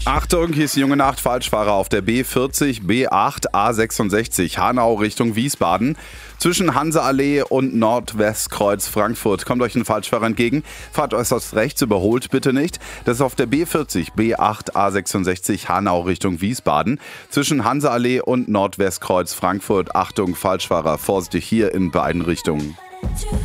Achtung, hier ist die junge Nacht, Falschfahrer auf der B40, B8, A66, Hanau Richtung Wiesbaden. Zwischen Hanseallee und Nordwestkreuz Frankfurt kommt euch ein Falschfahrer entgegen. Fahrt äußerst rechts, überholt bitte nicht. Das ist auf der B40, B8, A66, Hanau Richtung Wiesbaden. Zwischen Hanseallee und Nordwestkreuz Frankfurt. Achtung, Falschfahrer, vorsichtig hier in beiden Richtungen.